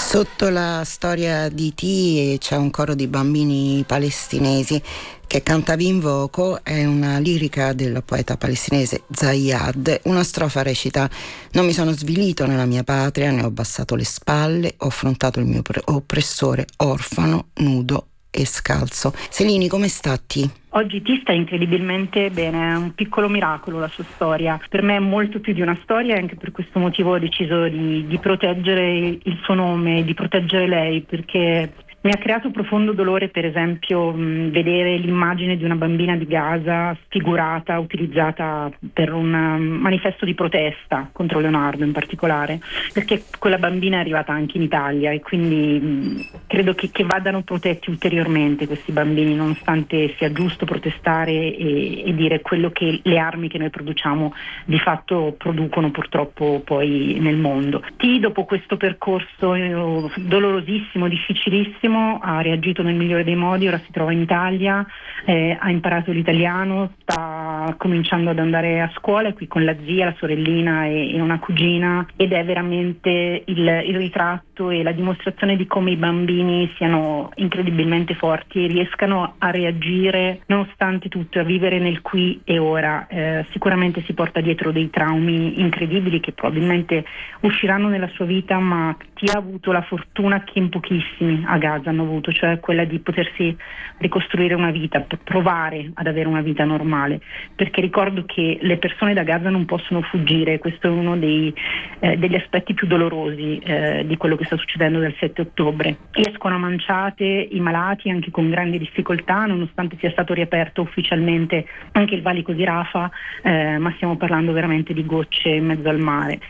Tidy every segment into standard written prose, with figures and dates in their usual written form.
Sotto la storia di T c'è un coro di bambini palestinesi che canta Vinvoco, è una lirica del poeta palestinese Zayad. Una strofa recita: non mi sono svilito nella mia patria, ne ho abbassato le spalle, ho affrontato il mio oppressore orfano, nudo e scalzo. Selini, come sta T? Oggi T sta incredibilmente bene, è un piccolo miracolo la sua storia. Per me è molto più di una storia e anche per questo motivo ho deciso di proteggere il suo nome, di proteggere lei, perché mi ha creato profondo dolore, per esempio, vedere l'immagine di una bambina di Gaza sfigurata, utilizzata per un manifesto di protesta contro Leonardo in particolare, perché quella bambina è arrivata anche in Italia e quindi credo che vadano protetti ulteriormente questi bambini, nonostante sia giusto protestare e dire quello che le armi che noi produciamo di fatto producono purtroppo poi nel mondo. T, dopo questo percorso dolorosissimo, difficilissimo, ha reagito nel migliore dei modi, ora si trova in Italia, ha imparato l'italiano, sta cominciando ad andare a scuola qui con la zia, la sorellina e una cugina, ed è veramente il ritratto e la dimostrazione di come i bambini siano incredibilmente forti e riescano a reagire nonostante tutto, a vivere nel qui e ora. Sicuramente si porta dietro dei traumi incredibili che probabilmente usciranno nella sua vita, ma T ha avuto la fortuna che in pochissimi a Gaza hanno avuto, cioè quella di potersi ricostruire una vita, provare ad avere una vita normale, perché ricordo che le persone da Gaza non possono fuggire. Questo è uno degli aspetti più dolorosi di quello che sta succedendo dal 7 ottobre. Escono a manciate i malati anche con grandi difficoltà, nonostante sia stato riaperto ufficialmente anche il valico di Rafah, ma stiamo parlando veramente di gocce in mezzo al mare,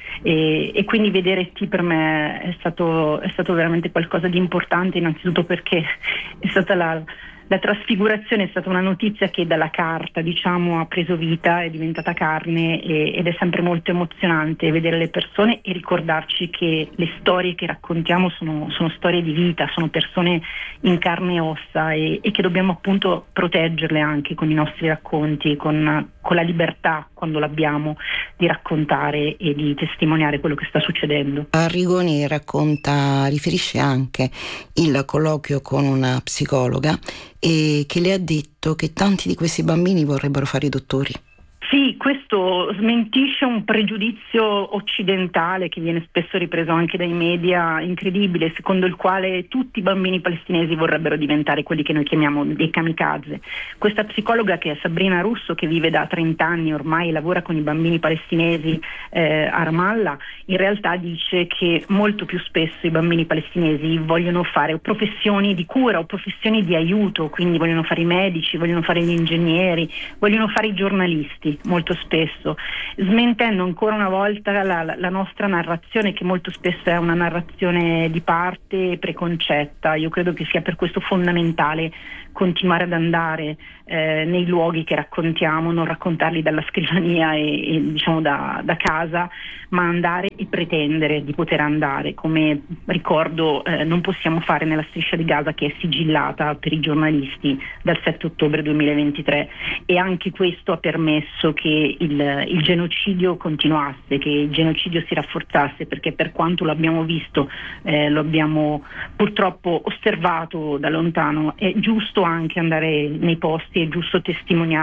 e quindi vedere T per me è stato veramente qualcosa di importante, innanzitutto perché è stata la trasfigurazione, è stata una notizia che dalla carta, diciamo, ha preso vita, è diventata carne, ed è sempre molto emozionante vedere le persone e ricordarci che le storie che raccontiamo sono storie di vita, sono persone in carne e ossa, e che dobbiamo appunto proteggerle anche con i nostri racconti, con la libertà, quando l'abbiamo, di raccontare e di testimoniare quello che sta succedendo. Arrigoni riferisce anche il colloquio con una psicologa e che le ha detto che tanti di questi bambini vorrebbero fare i dottori. Sì, questo smentisce un pregiudizio occidentale che viene spesso ripreso anche dai media, incredibile, secondo il quale tutti i bambini palestinesi vorrebbero diventare quelli che noi chiamiamo dei kamikaze. Questa psicologa, che è Sabrina Russo, che vive da 30 anni ormai e lavora con i bambini palestinesi a Ramallah, in realtà dice che molto più spesso i bambini palestinesi vogliono fare professioni di cura o professioni di aiuto, quindi vogliono fare i medici, vogliono fare gli ingegneri, vogliono fare i giornalisti, molto spesso, smentendo ancora una volta la nostra narrazione, che molto spesso è una narrazione di parte e preconcetta. Io credo che sia per questo fondamentale continuare ad andare nei luoghi che raccontiamo, non raccontarli dalla scrivania e diciamo da casa, ma andare e pretendere di poter andare, come ricordo non possiamo fare nella striscia di Gaza, che è sigillata per i giornalisti dal 7 ottobre 2023, e anche questo ha permesso che il genocidio continuasse, che il genocidio si rafforzasse, perché per quanto l'abbiamo visto, lo abbiamo purtroppo osservato da lontano, è giusto anche andare nei posti, è giusto testimoniare